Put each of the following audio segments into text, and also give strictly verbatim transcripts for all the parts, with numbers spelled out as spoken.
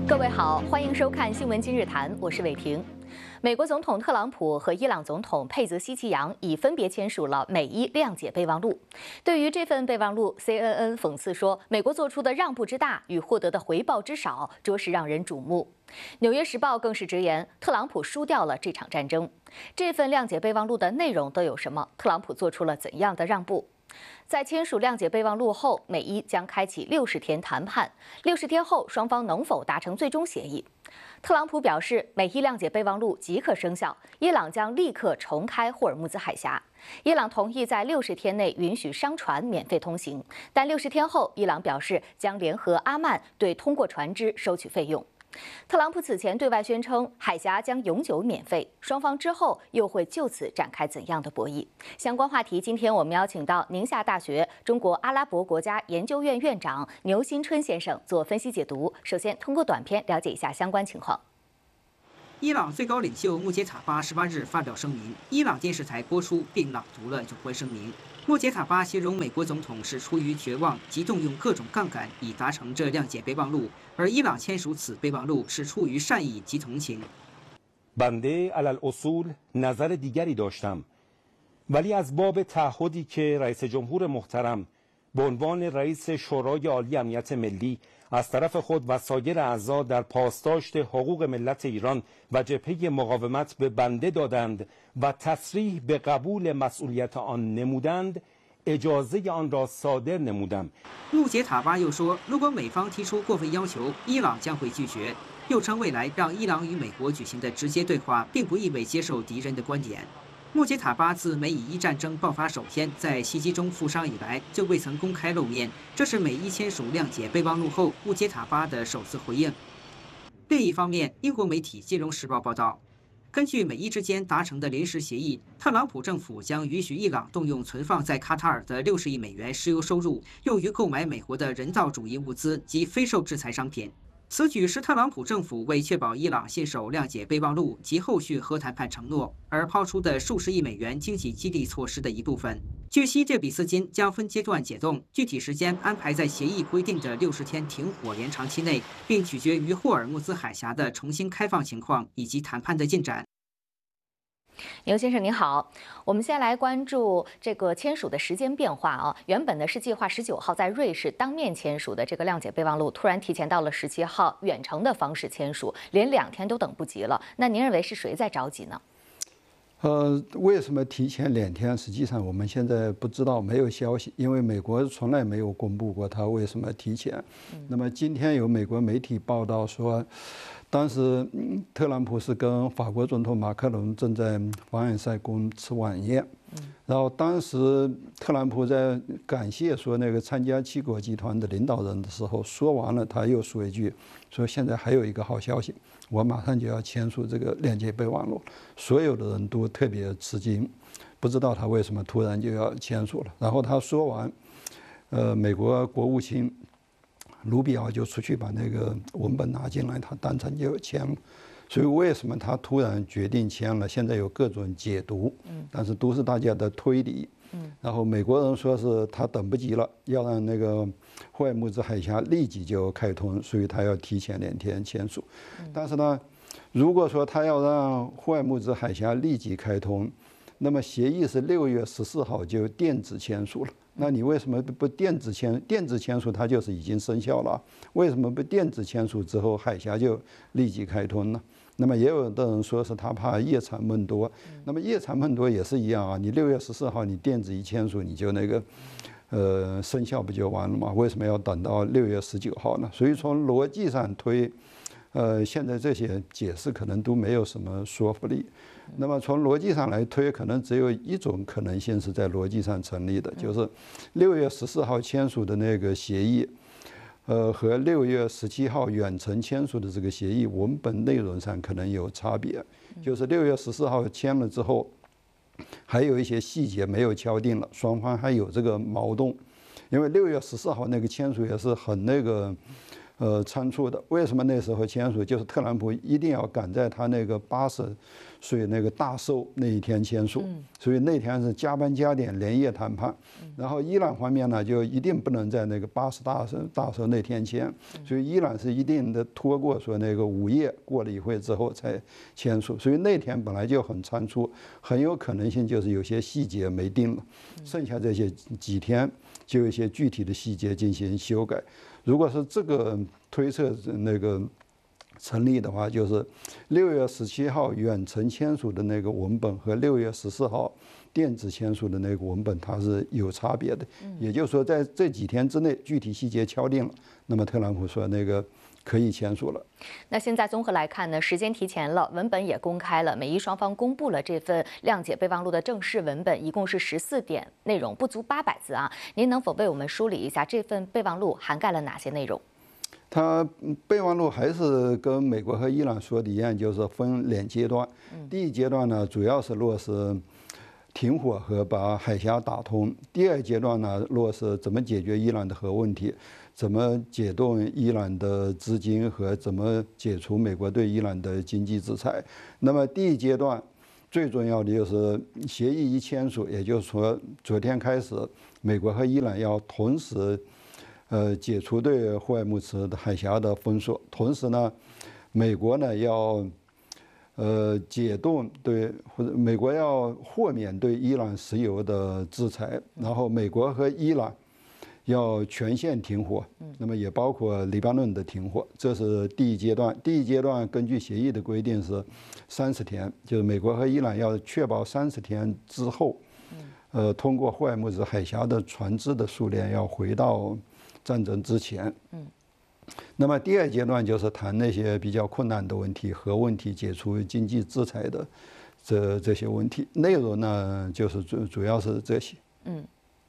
各位好，欢迎收看《新闻今日谈》，我是伟婷。美国总统特朗普和伊朗总统佩泽希奇扬已分别签署了美伊谅解备忘录。对于这份备忘录 ，C N N 讽刺说，美国做出的让步之大与获得的回报之少，着实让人瞩目。《纽约时报》更是直言，特朗普输掉了这场战争。这份谅解备忘录的内容都有什么？特朗普做出了怎样的让步？在签署谅解备忘录后，美伊将开启六十天谈判。六十天后，双方能否达成最终协议？特朗普表示，美伊谅解备忘录即刻生效，伊朗将立刻重开霍尔木兹海峡。伊朗同意在六十天内允许商船免费通行，但六十天后，伊朗表示将联合阿曼对通过船只收取费用。特朗普此前对外宣称海峡将永久免费，双方之后又会就此展开怎样的博弈？相关话题，今天我们邀请到宁夏大学中国阿拉伯国家研究院院长牛新春先生做分析解读。首先，通过短片了解一下相关情况。 伊朗最高领袖穆杰塔巴十八日发表声明，伊朗电视台播出并朗读了有关声明。穆杰塔巴形容美国总统是出于绝望，即动用各种杠杆以达成这谅解备忘录，而伊朗签署此备忘录是出于善意及同情。 بنده علی الاصول نظر دیگری داشتم ولی از باب تعهدی که رئیس جمهور محترم به عنوان رئیس شورای عالی امنیت ملی از طرف خود و سایر اعضا در پاسداشت حقوق ملت ایران و جبهه مقاومت به بنده دادند و تصریح به قبول مسئولیت آن نمودند اجازه آن را صادر نمودم。 穆杰塔巴又说，如果美方提出过分要求，伊朗将会拒绝。又称未来让伊朗与美国举行的直接对话，并不意味接受敌人的观点。穆杰塔巴自美以伊战争爆发首天在袭击中负伤以来，就未曾公开露面。这是美伊签署谅解备忘录后，穆杰塔巴的首次回应。另一方面，英国媒体《金融时报》报道，根据美伊之间达成的临时协议，特朗普政府将允许伊朗动用存放在卡塔尔的六十亿美元石油收入，用于购买美国的人道主义物资及非受制裁商品。此举是特朗普政府为确保伊朗信守谅解备忘录及后续核谈判承诺而抛出的数十亿美元经济激励措施的一部分。据悉，这笔资金将分阶段解冻，具体时间安排在协议规定的六十天停火延长期内，并取决于霍尔木兹海峡的重新开放情况以及谈判的进展。 牛先生您好，我们先来关注这个签署的时间变化啊。原本呢是计划十九号在瑞士当面签署的这个谅解备忘录，突然提前到了十七号远程的方式签署，连两天都等不及了。那您认为是谁在着急呢？ 呃，为什么提前两天？实际上我们现在不知道，没有消息，因为美国从来没有公布过他为什么提前。嗯、那么今天有美国媒体报道说，当时特朗普是跟法国总统马克龙正在凡尔赛宫吃晚宴，然后当时特朗普在感谢说那个参加七国集团的领导人的时候，说完了他又说一句，说现在还有一个好消息，我马上就要签署这个谅解备忘录。所有的人都特别吃惊，不知道他为什么突然就要签署了。然后他说完，呃，美国国务卿卢比奥就出去把那个文本拿进来，他当场就签了。所以为什么他突然决定签了？现在有各种解读，但是都是大家的推理。然后美国人说是他等不及了，要让那个霍尔木兹海峡立即就开通，所以他要提前两天签署。但是呢，如果说他要让霍尔木兹海峡立即开通，那么协议是六月十四号就电子签署了。那你为什么不电子签？电子签署它就是已经生效了，为什么不电子签署之后海峡就立即开通呢？那么也有的人说是他怕夜长梦多，那么夜长梦多也是一样啊，你六月十四号你电子一签署，你就那个呃生效不就完了吗？为什么要等到六月十九号呢？所以从逻辑上推，呃，现在这些解释可能都没有什么说服力。那么从逻辑上来推，可能只有一种可能性是在逻辑上成立的，就是六月十四号签署的那个协议，呃，和六月十七号远程签署的这个协议文本内容上可能有差别，就是六月十四号签了之后，还有一些细节没有敲定了，双方还有这个矛盾，因为六月十四号那个签署也是很那个。 呃仓促的。为什么那时候签署？就是特朗普一定要赶在他那个八十岁那个大寿那一天签署，所以那天是加班加点连夜谈判。然后伊朗方面呢，就一定不能在那个八十大寿大寿那天签，所以伊朗是一定的拖过说那个午夜过了一会之后才签署，所以那天本来就很仓促，很有可能性就是有些细节没定了，剩下这些几天就有一些具体的细节进行修改。如果是这个推测那个成立的话，就是六月十七号远程签署的那个文本和六月十四号电子签署的那个文本它是有差别的。也就是说，在这几天之内，具体细节敲定了，那么特朗普说那个可以签署了。 那现在综合来看呢，时间提前了，文本也公开了，美伊双方公布了这份谅解备忘录的正式文本，一共是十四点，内容不足八百字啊。您能否为我们梳理一下这份备忘录涵盖了哪些内容？ 它备忘录还是跟美国和伊朗说的一样，就是分两阶段。第一阶段呢，主要是落实停火和把海峡打通；第二阶段呢，落实怎么解决伊朗的核问题，怎么解冻伊朗的资金和怎么解除美国对伊朗的经济制裁。那么第一阶段最重要的就是协议一签署，也就是说昨天开始，美国和伊朗要同时呃解除对霍尔木兹的海峡的封锁，同时呢，美国呢要呃解冻对或者美国要豁免对伊朗石油的制裁，然后美国和伊朗要全线停火，那么也包括黎巴嫩的停火，这是第一阶段。第一阶段根据协议的规定是三十天，就是美国和伊朗要确保三十天之后，呃，通过霍尔木兹海峡的船只的数量要回到战争之前。那么第二阶段就是谈那些比较困难的问题，核问题、解除经济制裁的这这些问题，内容呢就是主主要是这些。 嗯。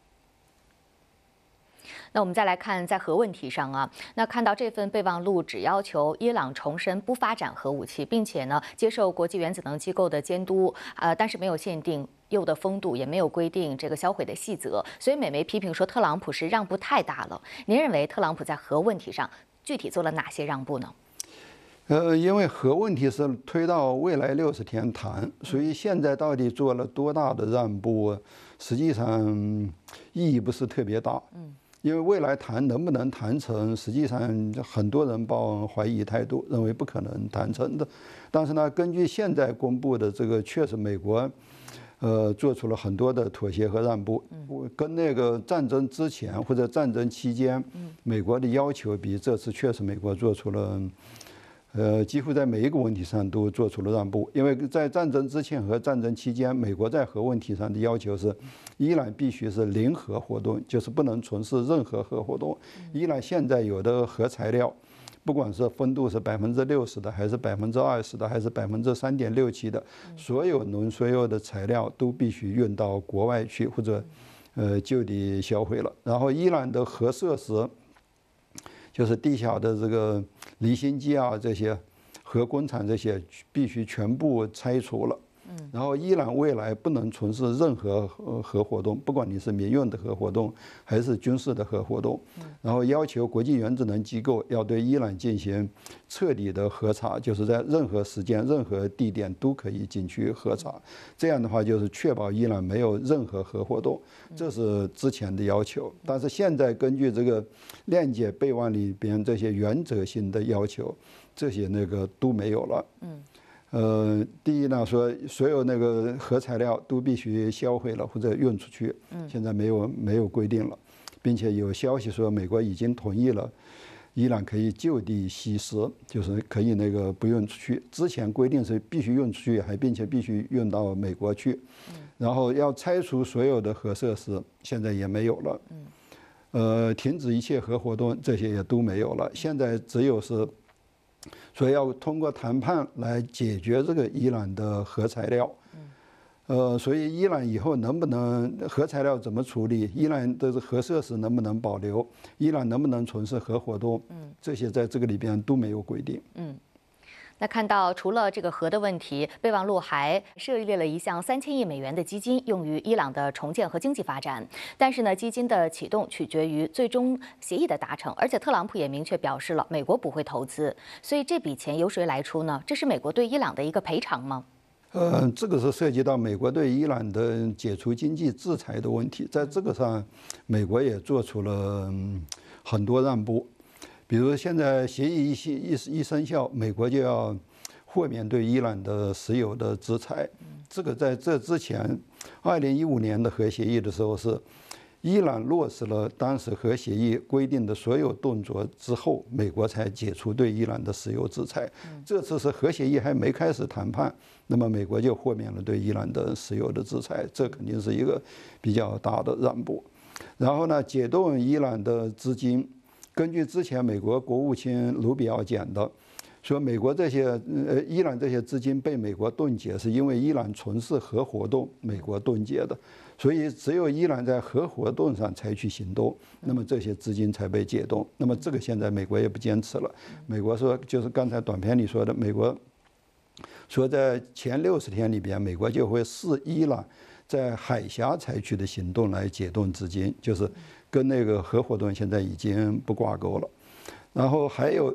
那我们再来看，在核问题上啊，那看到这份备忘录只要求伊朗重申不发展核武器，并且呢接受国际原子能机构的监督，呃，但是没有限定铀的丰度，也没有规定这个销毁的细则，所以美媒批评说特朗普是让步太大了。您认为特朗普在核问题上具体做了哪些让步呢？ 呃，因为核问题是推到未来六十天谈，所以现在到底做了多大的让步，实际上意义不是特别大。嗯。因为未来谈能不能谈成，实际上很多人抱怀疑态度，认为不可能谈成的。但是呢，根据现在公布的这个，确实美国，呃，做出了很多的妥协和让步。跟那个战争之前或者战争期间，美国的要求比这次确实美国做出了。呃，几乎在每一个问题上都做出了让步，因为在战争之前和战争期间，美国在核问题上的要求是，伊朗必须是零核活动，就是不能从事任何核活动。伊朗现在有的核材料，不管是丰度是百分之六十的，还是百分之二十的，还是百分之三点六七的，所有农所有的材料都必须运到国外去，或者呃就地销毁了。然后，伊朗的核设施。就是地下的这个离心机啊，这些核工厂这些必须全部拆除了。然后伊朗未来不能从事任何核活动，不管你是民用的核活动还是军事的核活动。然后要求国际原子能机构要对伊朗进行彻底的核查，就是在任何时间、任何地点都可以进去核查。这样的话，就是确保伊朗没有任何核活动，这是之前的要求。但是现在根据这个谅解备忘里边这些原则性的要求，这些那个都没有了。嗯。呃，第一呢，说所有那个核材料都必须销毁了或者运出去，现在没有没有规定了，并且有消息说美国已经同意了，伊朗可以就地吸食，就是可以那个不运出去。之前规定是必须运出去，还并且必须运到美国去，然后要拆除所有的核设施，现在也没有了，呃，停止一切核活动，这些也都没有了。现在只有是。所以要通过谈判来解决这个伊朗的核材料，呃，所以伊朗以后能不能核材料怎么处理，伊朗的核设施能不能保留，伊朗能不能从事核活动，这些在这个里边都没有规定。 嗯。 那看到除了这个核的问题，备忘录还设立了一项三千亿美元的基金，用于伊朗的重建和经济发展。但是呢，基金的启动取决于最终协议的达成，而且特朗普也明确表示了美国不会投资。所以这笔钱由谁来出呢？这是美国对伊朗的一个赔偿吗？ 呃，这个是涉及到美国对伊朗的解除经济制裁的问题，在这个上，美国也做出了很多让步。比如现在协议一一一生效，美国就要豁免对伊朗的石油的制裁。这个在这之前，二零一五年的核协议的时候是，伊朗落实了当时核协议规定的所有动作之后，美国才解除对伊朗的石油制裁。这次是核协议还没开始谈判，那么美国就豁免了对伊朗的石油的制裁，这肯定是一个比较大的让步。然后呢，解冻伊朗的资金。根据之前美国国务卿卢比奥讲的，说美国这些呃伊朗这些资金被美国冻结，是因为伊朗从事核活动，美国冻结的，所以只有伊朗在核活动上采取行动，那么这些资金才被解冻。那么这个现在美国也不坚持了，美国说就是刚才短片里说的，美国说在前六十天里边，美国就会视伊朗在海峡采取的行动来解冻资金，就是跟那个核活动现在已经不挂钩了。然后还有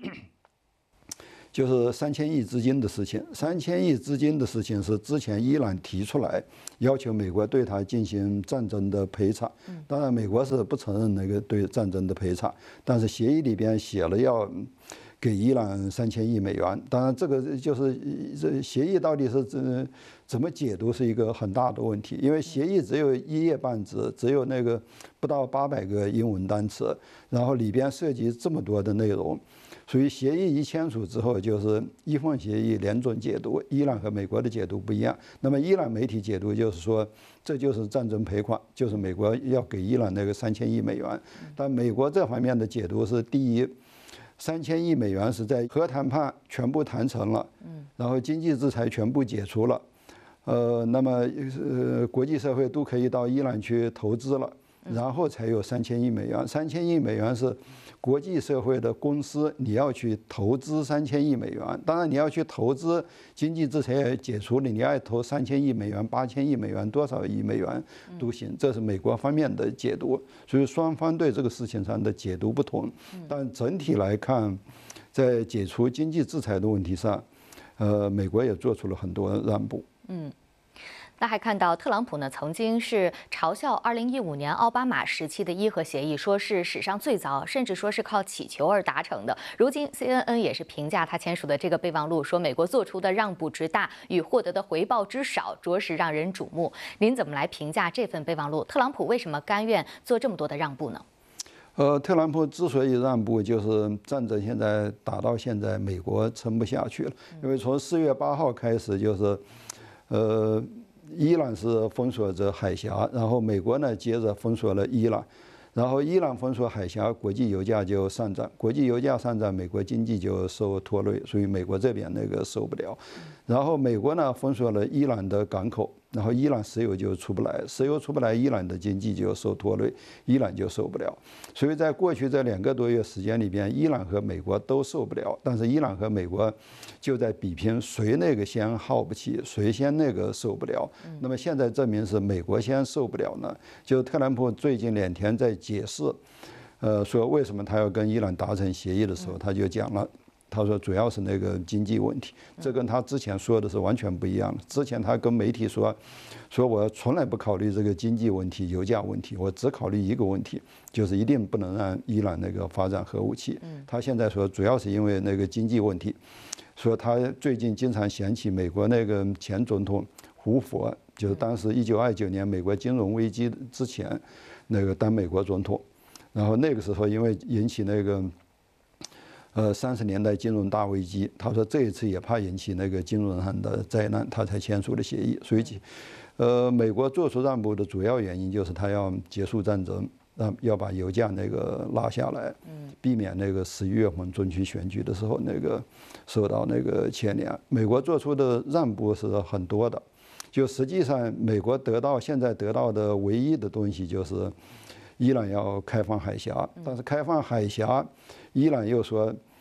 就是三千亿资金的事情，三千亿资金的事情是之前伊朗提出来要求美国对他进行战争的赔偿，当然美国是不承认那个对战争的赔偿，但是协议里边写了要给伊朗三千亿美元。当然，这个就是这协议到底是怎怎么解读是一个很大的问题，因为协议只有一页半纸，只有那个不到八百个英文单词，然后里边涉及这么多的内容，所以协议一签署之后，就是一份协议两种解读，伊朗和美国的解读不一样。那么伊朗媒体解读就是说，这就是战争赔款，就是美国要给伊朗那个三千亿美元。但美国这方面的解读是，第一，三千亿美元是在核谈判全部谈成了，然后经济制裁全部解除了，呃，那么呃国际社会都可以到伊朗去投资了，然后才有三千亿美元。三千亿美元是国际社会的公司，你要去投资三千亿美元，当然你要去投资经济制裁也解除了，你要投三千亿美元、八千亿美元、多少亿美元都行，这是美国方面的解读。所以双方对这个事情上的解读不同，但整体来看，在解除经济制裁的问题上，呃，美国也做出了很多让步。 嗯。那还看到特朗普呢，曾经是嘲笑二零一五年奥巴马时期的伊核协议，说是史上最早，甚至说是靠乞求而达成的。如今 C N N 也是评价他签署的这个备忘录，说美国做出的让步之大与获得的回报之少，着实让人瞩目。您怎么来评价这份备忘录？特朗普为什么甘愿做这么多的让步呢？ 呃，特朗普之所以让步，就是战争现在打到现在，美国撑不下去了。因为从四月八号开始，就是呃。伊朗是封锁着海峡，然后美国呢接着封锁了伊朗，然后伊朗封锁海峡，国际油价就上涨，国际油价上涨，美国经济就受拖累，所以美国这边那个受不了。然后美国呢封锁了伊朗的港口，然后伊朗石油就出不来，石油出不来，伊朗的经济就受拖累，伊朗就受不了。所以在过去这两个多月时间里边，伊朗和美国都受不了，但是伊朗和美国就在比拼谁那个先耗不起，谁先那个受不了。那么现在证明是美国先受不了呢。就特朗普最近两天在解释，呃，说为什么他要跟伊朗达成协议的时候，他就讲了。他说主要是那个经济问题，这跟他之前说的是完全不一样的。之前他跟媒体说，说我从来不考虑这个经济问题、油价问题，我只考虑一个问题，就是一定不能让伊朗那个发展核武器。他现在说主要是因为那个经济问题，说他最近经常想起美国那个前总统胡佛，就是当时一九二九年美国金融危机之前那个当美国总统，然后那个时候因为引起那个。呃，三十年代金融大危机，他说这一次也怕引起那个金融上的灾难，他才签署了协议。所以，呃，美国做出让步的主要原因就是他要结束战争，让要把油价那个拉下来，避免那个十一月份中期选举的时候那个受到那个牵连。美国做出的让步是很多的，就实际上美国得到现在得到的唯一的东西就是伊朗要开放海峡，但是开放海峡。伊朗又说，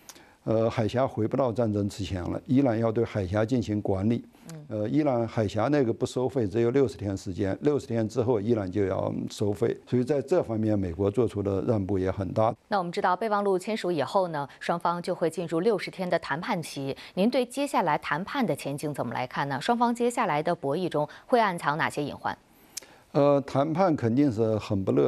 呃，海峡回不到战争之前了，伊朗要对海峡进行管理。呃，伊朗海峡那个不收费，只有六十天时间，六十天之后伊朗就要收费，所以在这方面美国做出的让步也很大。 那我们知道备忘录签署以后呢，双方就会进入六十天的谈判期。您对接下来谈判的前景怎么来看呢？双方接下来的博弈中会暗藏哪些隐患？ 呃，谈判肯定是很不乐